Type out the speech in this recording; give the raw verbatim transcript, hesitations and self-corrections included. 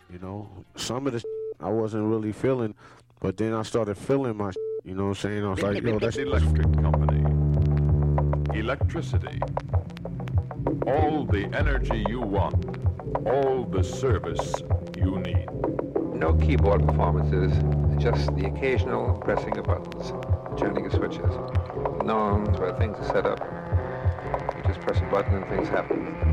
You know, some of the I wasn't really feeling, but then I started feeling my. You know what I'm saying? I was like, yo, that's Electric company. Electricity. All the energy you want. All the service you need. No keyboard performances, just the occasional pressing of buttons, turning of switches. No where things are set up. You just press a button and things happen.